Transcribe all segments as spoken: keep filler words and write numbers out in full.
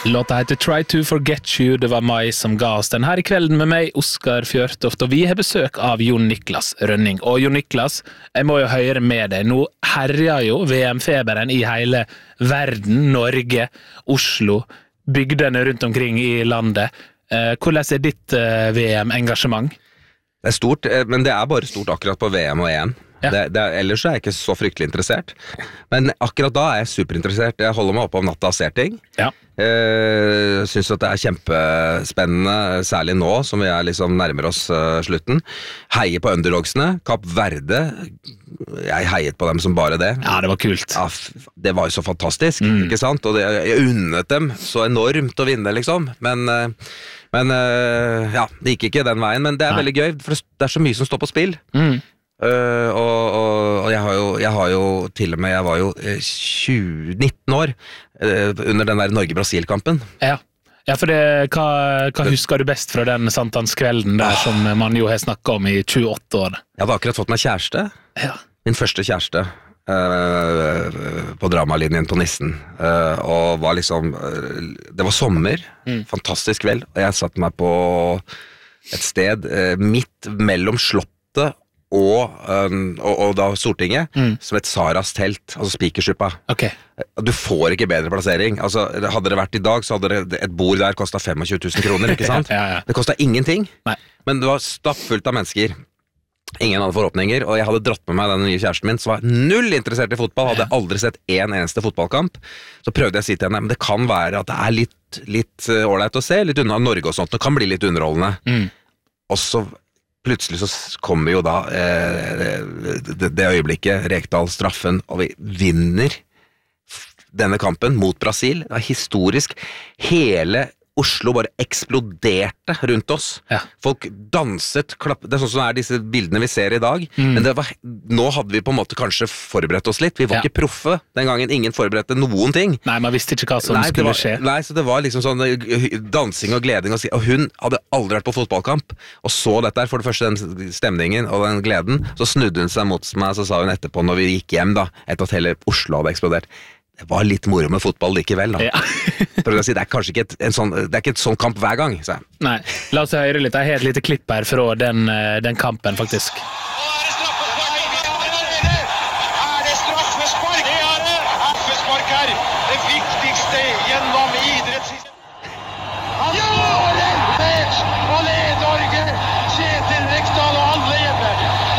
Låta heter Try to Forget You, det var Mai som ga oss den her I kvelden med meg, Oskar Fjørtoft, og vi har besøk av Jon Niklas Rønning. Og Jon Niklas, jeg må jo høre med deg, nå herjer jo V M-feberen I hele verden, Norge, Oslo, bygdene rundt omkring I landet. Hvordan er ditt V M-engasjement? Det er stort, men det er bare stort akkurat på V M og E M. Ja. Det, det, ellers er jeg ikke så fryktelig interessert. Men akkurat da er jeg superinteressert. Jeg holder meg oppe om natta og ser ting. Ja. Jeg synes at det er kjempespennende, særlig nå, som vi er liksom nærmer oss uh, slutten. Heier på underdogsene, Kapp Verde. Jeg heiet på dem som bare det. Ja, det var kult. Ja, det var jo så fantastisk, mm. ikke sant? Og det, jeg unnet dem så enormt å vinne, liksom. Men... Uh, Men uh, ja, det gikk ikke den veien, men det er Nei. Veldig gøy, for det er så mye som står på spill. Mm. Uh, og, og, og jeg, har jo, jeg har jo til og med, jeg var jo tjue, nitten år uh, under den der Norge-Brasil-kampen. Ja. Ja, for det, hva, hva husker du best fra den sankthanskvelden der ah. som man jo har snakket om I tjueåtte år? Jeg hadde akkurat fått meg kjæreste. Ja. Min første kjæreste. Uh, på dramalinjen på Nissen uh, og var liksom uh, det var sommer, mm. fantastisk kveld og jeg satt meg på et sted uh, midt mellom slottet og, um, og, og da Stortinget mm. som et Saras telt, altså Spikersuppa okay. Du får ikke bedre plassering altså, hadde det vært I dag så hadde det, et bord der kostet tjuefem tusen kroner, ikke sant? ja, ja, ja. Det kostet ingenting Nei. Men det var stappfullt av mennesker Ingen hadde forhåpninger, og jeg hadde dratt med meg den nye kjæresten min, som var null interessert I fotball, hadde aldri sett en eneste fotballkamp. Så prøvde jeg å si til henne, men det kan være at det er litt, litt ordentlig å se, litt unna Norge og sånt, det kan bli litt underholdende. Mm. Og så plutselig så kommer jo da eh, det, det øyeblikket, Rekdal straffen, og vi vinner denne kampen mot Brasil. Det var historisk. Hele Oslo bare eksploderte rundt oss. Ja. Folk danset, klapp. Det er sånn som er disse bildene vi ser I dag. Mm. Men det var, nå hadde vi på en måte kanskje forberedt oss litt. Vi var ja. Ikke proffe den gangen. Ingen forberedte noen ting. Nei, man visste ikke hva som nei, skulle var, skje. Nei, så det var liksom sånn dansing og gleding. Og, og hun hadde aldri vært på fotballkamp, og så dette her, for det første den stemningen og den gleden. Så snudde hun seg mot meg, så sa hun etterpå, når vi gikk hjem da, etter at hele Oslo hadde eksplodert, det var litt moro med fotball likevel da. Ja. For å si, det er kanskje ikke et, en sånn, det er ikke et sånn kamp hver gang. Så. Nei, la oss høre litt. Jeg har et lite klipp her fra den, den kampen, faktisk. Er det straffespark? Det er det! Straffespark her! Det viktigste gjennom idrettshistorien. Han skårer! Pech! Og leder Norge! Kjetil Rekdal og alle hjemme!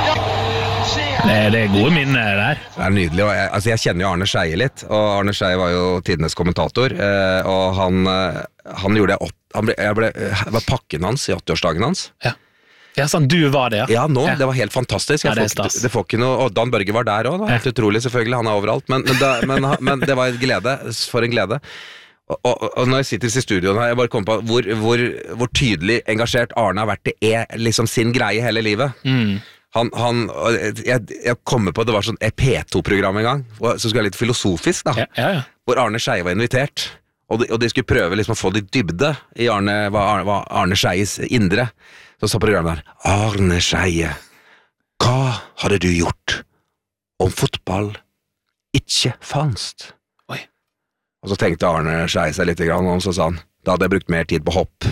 Det, det er gode minner der. Det er nydelig. Jeg, altså jeg kjenner jo Arne Scheie litt, og Arne Scheie var jo tidenes kommentator, og han, han gjorde det opp, han ble, jeg ble, jeg var pakken hans I åttiårsdagen hans. Ja. Ja, sånn, du var det, ja. Ja, nå, ja. Det var helt fantastisk. Ja, det, får, det får ikke noe, og Dan Børge var der også, da. Helt ja. Utrolig selvfølgelig, han er overalt, men, men, da, men, men det var en glede, for en glede. Og, og, og når jeg sitter I studioen her, jeg bare kommer på hvor, hvor, hvor tydelig engasjert Arne har vært det er liksom sin greie hele livet. Mm. Han, han, jeg, jeg kommer på, det var sånn P to-program en gang, så skulle jeg litt filosofisk da, ja, ja, ja. Hvor Arne Scheie var invitert, og de, og de skulle prøve liksom å få litt dybde I Arne, hva Arne, Arne Scheies indre. Så sa programmet der, Arne Scheie, hva hadde du gjort om fotball ikke fanst? Oi. Og så tenkte Arne Scheie seg litt grann, og så sa han, da hadde jeg brukt mer tid på hopp.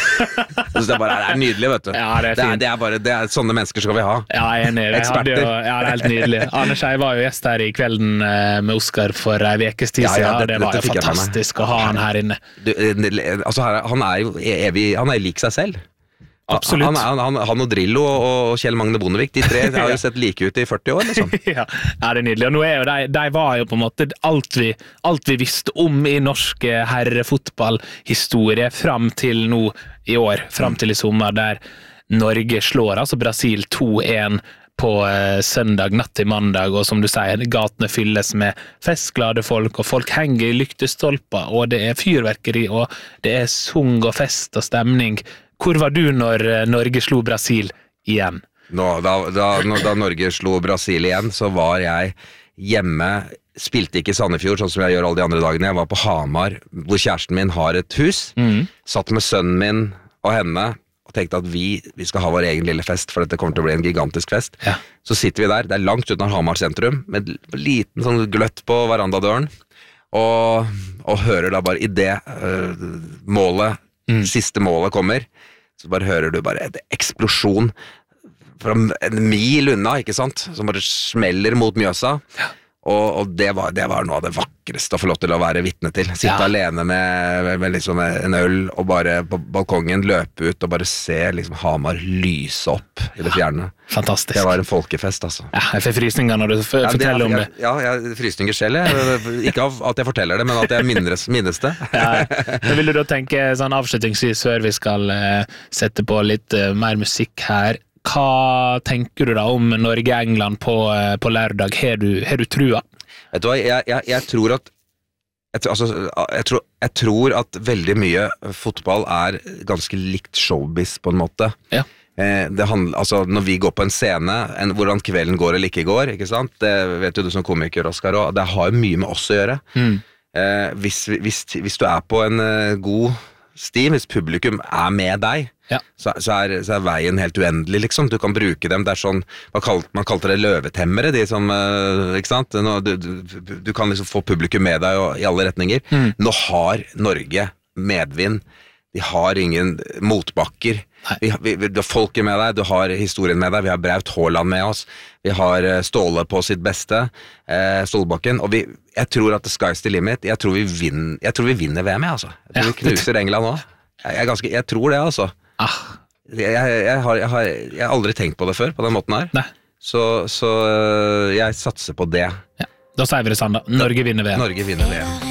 Så det er bare, det er nydelig, vet du. Ja, det er fint. Det er, det er bare, det er sånne mennesker skal vi ha. Ja, jeg er enig. Eksperter. Jo, ja, det er helt nydelig. Arne Scheie var jo gjest her I kvelden med Oskar for en vekes tid siden, ja, ja, det, det var jo fantastisk å ha han her inne. Du, altså, han er jo evig, han er lik seg selv. Absolutt. Han, han, han, han og Drillo og Kjell Magne Bondevik, de tre har jo sett like ut I førti år, liksom. Ja, det er nydelig. Og nå er jo de, de var jo på en måte alt vi, alt vi visste om I norsk herrefotballhistorie fram til nå I år, fram til I sommer, der Norge slår altså Brasil to en på eh, søndag, natt til mandag, og som du sier, gatene fylles med festglade folk, og folk henger I lyktestolper, og det er fyrverkeri, og det er sung og fest og stemning. Hvor var du når Norge slo Brasil igjen? Nå, da, da, da Norge slo Brasil igjen, så var jeg hjemme, spilte ikke I Sandefjord, sånn som jeg gjør alle de andre dagene. Jeg var på Hamar, hvor kjæresten min har et hus, mm. satt med sønnen min og henne, og tenkte at vi, vi skal ha vår egen lille fest, for dette kommer til å bli en gigantisk fest. Ja. Så sitter vi der, det er langt utenfor Hamar sentrum, med en liten sånn gløtt på verandadøren, og, og hører da bare i det uh, målet, mm. siste målet kommer, så bare hører du bare en eksplosjon fra en mil unna, ikke sant? Som bare smeller mot Mjøsa. Ja. Og, og det, var, det var noe av det vakreste å få lov til å være vitne til. Sitte ja. alene med, med liksom en øl og bare på balkongen løpe ut og bare se liksom Hamar lyse opp i det fjerne. Fantastisk. Det var en folkefest, altså. Ja, jeg får frysninger når du f- ja, forteller det, om det. Ja, jeg frysninger selv. Jeg. Ikke av at jeg forteller det, men at jeg minnes, minnes det. Ja. Men vil du da tenke sånn avslutningsvis før vi skal uh, sette på litt uh, mer musikk her? Hva tenker du da om Norge-England på, på lørdag? Har du, har du trua? Vet du hva, jeg, jeg, jeg tror at jeg, altså, jeg, tror, jeg tror at veldig mye fotball er ganske likt showbiz på en måte. Ja. Eh, det handler, altså, når vi går på en scene, en, hvordan kvelden går eller ikke går, ikke sant? Det vet jo du som komiker, Oskar, og det har mye med oss å gjøre. Mm. Eh, hvis, hvis, hvis du er på en uh, god sti, hvis publikum er med deg, ja. så, så, er, så er veien helt uendelig, liksom. Du kan bruke dem, det er sånn, man kalte, man kalte det løvetemmere, de som, uh, ikke sant? Nå, du, du, du kan liksom få publikum med deg og, i alle retninger. Mm. Nå har Norge medvind, de har ingen motbakker, vi, vi, vi, du har folket med deg, du har historien med deg, vi har Braut Haaland med oss, vi har Ståle på sitt beste, eh, Stålbakken, og vi, jeg tror at the sky's the limit, jeg tror vi vinner, jeg tror vi vinner V M, altså. Jeg tror ja. vi knuser England også. Jeg, er ganske, jeg tror det, altså. Ah. Jeg, jeg, jeg, har, jeg, har, jeg har aldri tenkt på det før, på den måten her. Nei. Så, så jeg satser på det. Ja. Da sier vi det sånn da, Norge vinner V M. Norge vinner V M.